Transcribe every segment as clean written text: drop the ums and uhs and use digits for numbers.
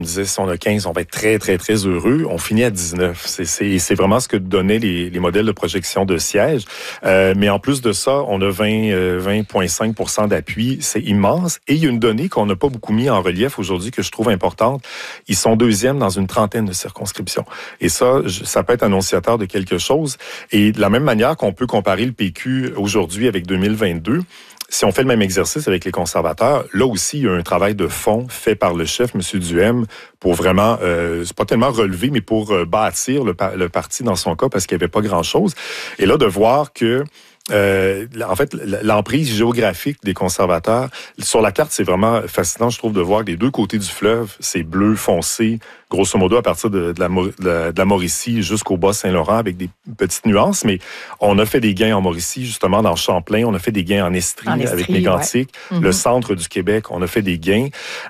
On disait, si on a 15, on va être très, très, très heureux. On finit à 19. C'est vraiment ce que donnaient les modèles de projection de sièges. Mais en plus de ça, on a 20,5% d'appui. C'est immense. Et il y a une donnée qu'on n'a pas beaucoup mis en relief aujourd'hui que je trouve importante. Ils sont deuxièmes dans une trentaine de circonscriptions. Et ça peut être annonciateur de quelque chose. Et de la même manière qu'on peut comparer le PQ aujourd'hui avec 2022, si on fait le même exercice avec les conservateurs, là aussi, il y a un travail de fond fait par le chef, M. Duhem, pour vraiment, c'est pas tellement relever, mais pour bâtir le parti dans son cas, parce qu'il n'y avait pas grand-chose. Et là, de voir que en fait, l'emprise géographique des conservateurs, sur la carte, c'est vraiment fascinant, je trouve, de voir que des deux côtés du fleuve, c'est bleu foncé, grosso modo à partir de la Mauricie jusqu'au Bas-Saint-Laurent, avec des petites nuances, mais on a fait des gains en Mauricie, justement, dans Champlain, on a fait des gains en Estrie avec Mégantic, ouais. Le centre du Québec, on a fait des gains.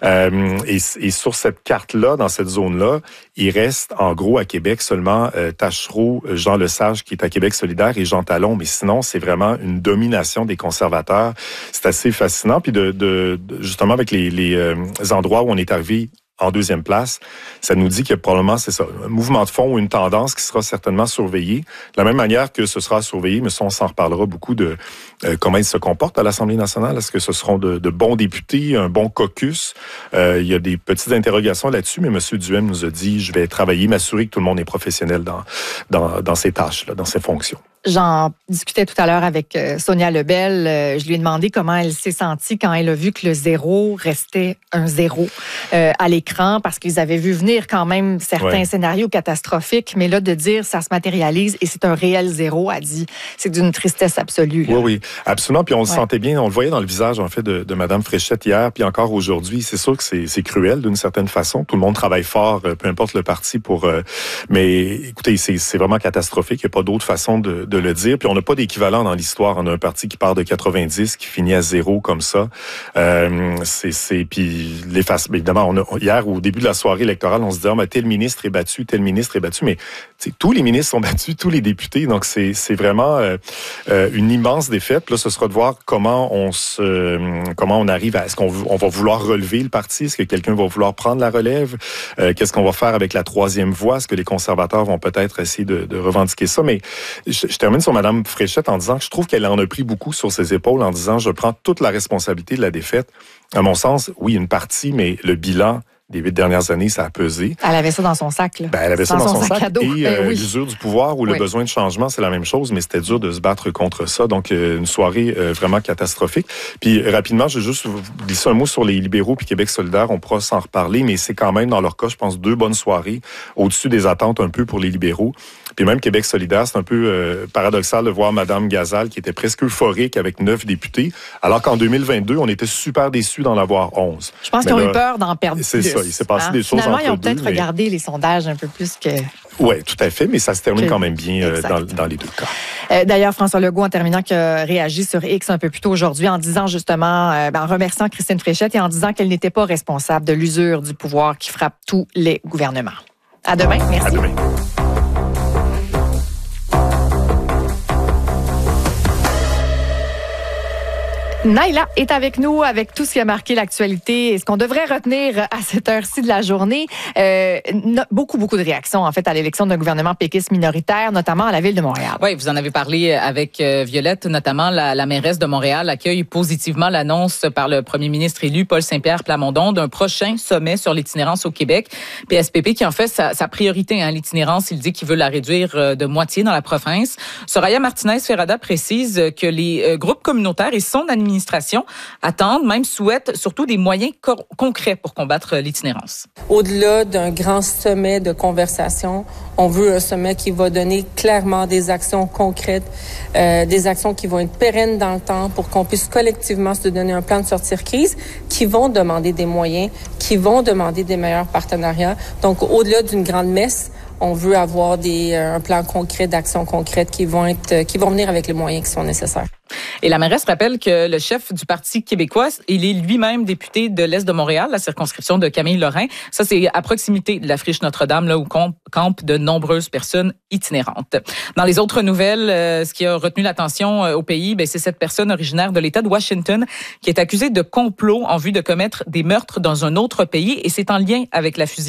Et sur cette carte-là, dans cette zone-là, il reste, en gros, à Québec, seulement Taschereau, Jean Lesage, qui est à Québec solidaire, et Jean Talon, mais sinon, c'est vraiment une domination des conservateurs. C'est assez fascinant. Puis justement, avec les endroits où on est arrivé en deuxième place, ça nous dit que probablement, c'est ça, un mouvement de fond ou une tendance qui sera certainement surveillée. De la même manière que ce sera surveillé, mais ça, on s'en reparlera beaucoup de comment ils se comportent à l'Assemblée nationale. Est-ce que ce seront de bons députés, un bon caucus? Il y a des petites interrogations là-dessus, mais M. Duhem nous a dit, je vais travailler, m'assurer que tout le monde est professionnel dans ses tâches, là, dans ses fonctions. J'en discutais tout à l'heure avec Sonia Lebel. Je lui ai demandé comment elle s'est sentie quand elle a vu que le zéro restait un zéro à l'écran, parce qu'ils avaient vu venir quand même certains scénarios catastrophiques, mais là, de dire ça se matérialise et c'est un réel zéro, elle dit, c'est d'une tristesse absolue. Là. Oui, absolument. Puis on le sentait bien, on le voyait dans le visage, en fait, de Mme Fréchette hier, puis encore aujourd'hui. C'est sûr que c'est cruel d'une certaine façon. Tout le monde travaille fort, peu importe le parti, mais écoutez, c'est vraiment catastrophique. Il n'y a pas d'autre façon de le dire. Puis on n'a pas d'équivalent dans l'histoire. On a un parti qui part de 90, qui finit à zéro comme ça. Puis évidemment, hier, au début de la soirée électorale, on se disait, tel ministre est battu, mais tous les ministres sont battus, tous les députés. Donc c'est vraiment une immense défaite. Puis là, ce sera de voir comment on arrive à... Est-ce qu'on va vouloir relever le parti? Est-ce que quelqu'un va vouloir prendre la relève? Qu'est-ce qu'on va faire avec la troisième voie? Est-ce que les conservateurs vont peut-être essayer de revendiquer ça? Mais je termine sur Mme Fréchette en disant que je trouve qu'elle en a pris beaucoup sur ses épaules en disant, je prends toute la responsabilité de la défaite. À mon sens, oui, une partie, mais le bilan des 8 dernières années, ça a pesé. Elle avait ça dans son sac, là. Elle avait ça dans son sac. Cadeau. Et l'usure du pouvoir ou le besoin de changement, c'est la même chose, mais c'était dur de se battre contre ça. Donc, une soirée vraiment catastrophique. Puis, rapidement, je vais juste vous glisser un mot sur les libéraux puis Québec solidaire. On pourra s'en reparler, mais c'est quand même, dans leur cas, je pense, 2 bonnes soirées au-dessus des attentes un peu pour les libéraux. Puis même Québec solidaire, c'est un peu paradoxal de voir Mme Gazal, qui était presque euphorique avec 9 députés, alors qu'en 2022, on était super déçus d'en avoir 11. Je pense qu'ils ont eu peur d'en perdre plus. C'est ça, il s'est passé des choses entre deux. Finalement, ils ont peut-être regardé les sondages un peu plus que... Oui, tout à fait, mais ça se termine quand même bien dans les deux cas. D'ailleurs, François Legault, en terminant, qui a réagi sur X un peu plus tôt aujourd'hui en disant justement, en remerciant Christine Fréchette et en disant qu'elle n'était pas responsable de l'usure du pouvoir qui frappe tous les gouvernements. À demain, merci. À demain. Naïla est avec nous avec tout ce qui a marqué l'actualité et ce qu'on devrait retenir à cette heure-ci de la journée. Beaucoup de réactions, en fait, à l'élection d'un gouvernement péquiste minoritaire, notamment à la Ville de Montréal. Oui, vous en avez parlé avec Violette, notamment la mairesse de Montréal accueille positivement l'annonce par le premier ministre élu, Paul Saint-Pierre Plamondon, d'un prochain sommet sur l'itinérance au Québec. PSPP qui en fait sa priorité, l'itinérance, il dit qu'il veut la réduire de moitié dans la province. Soraya Martinez-Ferrada précise que les groupes communautaires et son administration attendent, même souhaitent surtout des moyens concrets pour combattre l'itinérance. Au-delà d'un grand sommet de conversation, on veut un sommet qui va donner clairement des actions concrètes, des actions qui vont être pérennes dans le temps pour qu'on puisse collectivement se donner un plan de sortie-crise qui vont demander des moyens, qui vont demander des meilleurs partenariats. Donc, au-delà d'une grande messe, on veut avoir un plan concret d'actions concrètes qui vont venir avec les moyens qui sont nécessaires. Et la mairesse rappelle que le chef du Parti québécois, il est lui-même député de l'Est de Montréal, la circonscription de Camille Lorrain. Ça, c'est à proximité de la friche Notre-Dame, là où campent de nombreuses personnes itinérantes. Dans les autres nouvelles, ce qui a retenu l'attention au pays, c'est cette personne originaire de l'État de Washington qui est accusée de complot en vue de commettre des meurtres dans un autre pays et c'est en lien avec la fusillade